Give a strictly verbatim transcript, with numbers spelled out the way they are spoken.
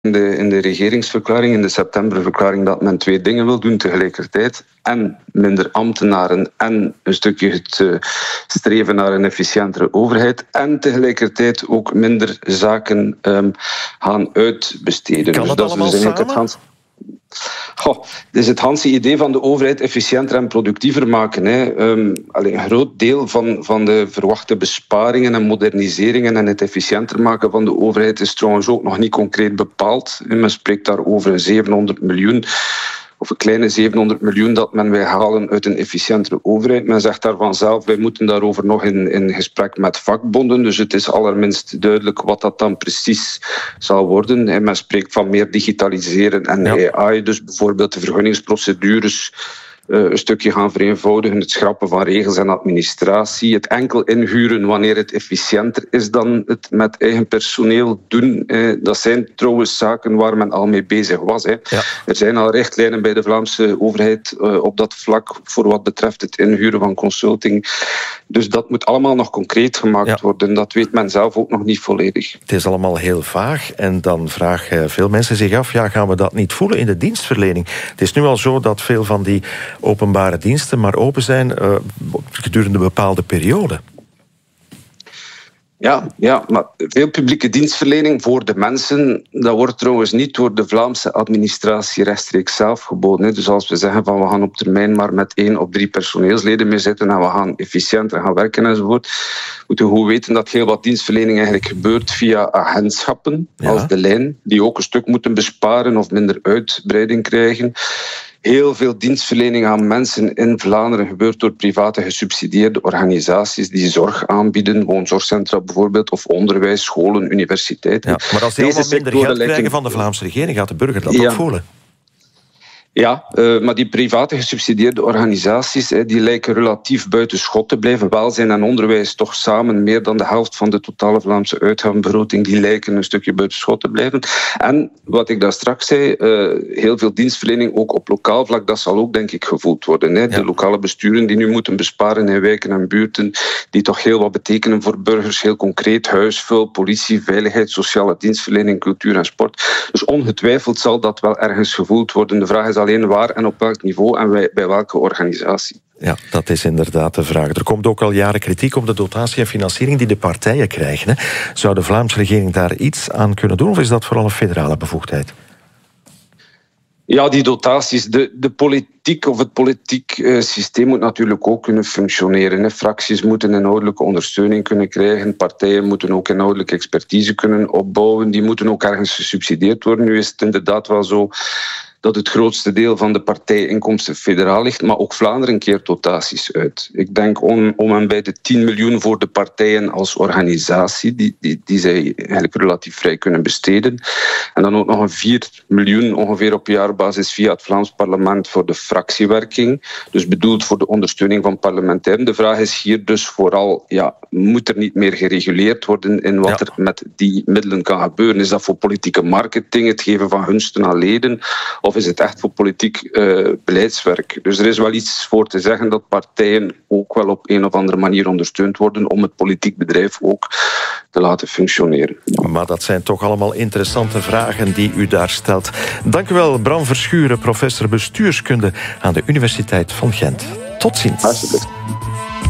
in de, in de regeringsverklaring, in de septemberverklaring, dat men twee dingen wil doen tegelijkertijd. En minder ambtenaren en een stukje het uh, streven naar een efficiëntere overheid. En tegelijkertijd ook minder zaken um, gaan uitbesteden. Kan dus dat, dat allemaal is dus samen? het Hans... Goh, dus het hele idee van de overheid efficiënter en productiever maken. Hè. Um, allee, een groot deel van, van de verwachte besparingen en moderniseringen en het efficiënter maken van de overheid is trouwens ook nog niet concreet bepaald. Men spreekt daar over een zevenhonderd miljoen. Of een kleine zevenhonderd miljoen dat men wil halen uit een efficiëntere overheid. Men zegt daarvan zelf, wij moeten daarover nog in, in gesprek met vakbonden. Dus het is allerminst duidelijk wat dat dan precies zal worden. En men spreekt van meer digitaliseren en ja. A I. Dus bijvoorbeeld de vergunningsprocedures Uh, een stukje gaan vereenvoudigen, het schrappen van regels en administratie, het enkel inhuren wanneer het efficiënter is dan het met eigen personeel doen. Uh, dat zijn trouwens zaken waar men al mee bezig was. Hè. Ja. Er zijn al richtlijnen bij de Vlaamse overheid uh, op dat vlak voor wat betreft het inhuren van consulting. Dus dat moet allemaal nog concreet gemaakt ja. worden. Dat weet men zelf ook nog niet volledig. Het is allemaal heel vaag en dan vragen veel mensen zich af, ja, gaan we dat niet voelen in de dienstverlening? Het is nu al zo dat veel van die openbare diensten maar open zijn uh, gedurende een bepaalde periode. Ja, ja, maar veel publieke dienstverlening voor de mensen, dat wordt trouwens niet door de Vlaamse administratie rechtstreeks zelf geboden. Hè. Dus als we zeggen van we gaan op termijn maar met één op drie personeelsleden mee zitten en we gaan efficiënter gaan werken enzovoort, moeten we goed weten dat heel wat dienstverlening eigenlijk gebeurt via agentschappen, ja. als de lijn, die ook een stuk moeten besparen of minder uitbreiding krijgen. Heel veel dienstverlening aan mensen in Vlaanderen gebeurt door private gesubsidieerde organisaties die zorg aanbieden, woonzorgcentra bijvoorbeeld, of onderwijs, scholen, universiteiten. Ja, maar als die allemaal minder geld krijgen van de Vlaamse regering, gaat de burger dat ja. ook voelen? Ja, uh, maar die private gesubsidieerde organisaties hè, die lijken relatief buiten schot te blijven. Welzijn en onderwijs toch samen meer dan de helft van de totale Vlaamse uitgavenbegroting, die lijken een stukje buiten schot te blijven. En wat ik daar straks zei, uh, heel veel dienstverlening ook op lokaal vlak, dat zal ook denk ik gevoeld worden. Hè. Ja. De lokale besturen die nu moeten besparen in wijken en buurten, die toch heel wat betekenen voor burgers, heel concreet, huisvul, politie, veiligheid, sociale dienstverlening, cultuur en sport. Dus ongetwijfeld zal dat wel ergens gevoeld worden. De vraag is alleen waar en op welk niveau en bij, bij welke organisatie. Ja, dat is inderdaad de vraag. Er komt ook al jaren kritiek op de dotatie en financiering die de partijen krijgen. Hè. Zou de Vlaamse regering daar iets aan kunnen doen of is dat vooral een federale bevoegdheid? Ja, die dotaties. De, de politiek of het politiek uh, systeem moet natuurlijk ook kunnen functioneren. Hè. Fracties moeten inhoudelijke ondersteuning kunnen krijgen. Partijen moeten ook inhoudelijke expertise kunnen opbouwen. Die moeten ook ergens gesubsidieerd worden. Nu is het inderdaad wel zo dat het grootste deel van de partijinkomsten federaal ligt, maar ook Vlaanderen keert dotaties uit. Ik denk om, om en bij de tien miljoen voor de partijen als organisatie, die, die, die zij eigenlijk relatief vrij kunnen besteden. En dan ook nog een vier miljoen ongeveer op jaarbasis via het Vlaams parlement voor de fractiewerking. Dus bedoeld voor de ondersteuning van parlementairen. De vraag is hier dus vooral, ja, moet er niet meer gereguleerd worden in wat ja. er met die middelen kan gebeuren? Is dat voor politieke marketing, het geven van gunsten aan leden? Of is het echt voor politiek uh, beleidswerk? Dus er is wel iets voor te zeggen dat partijen ook wel op een of andere manier ondersteund worden om het politiek bedrijf ook te laten functioneren. Maar dat zijn toch allemaal interessante vragen die u daar stelt. Dank u wel, Bram Verschuren, professor bestuurskunde aan de Universiteit van Gent. Tot ziens. Alsjeblieft.